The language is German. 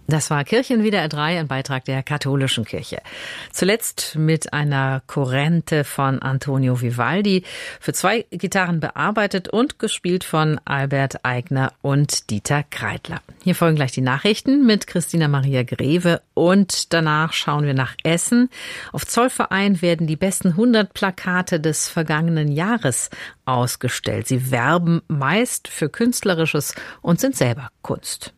Das war Kirchen WDR 3, ein Beitrag der katholischen Kirche. Zuletzt mit einer Kurrente von Antonio Vivaldi, für 2 Gitarren bearbeitet und gespielt von Albert Aigner und Dieter Kreidler. Hier folgen gleich die Nachrichten mit Christina Maria Greve und danach schauen wir nach Essen. Auf Zollverein werden die besten 100 Plakate des vergangenen Jahres ausgestellt. Sie werben meist für Künstlerisches und sind selber Kunst.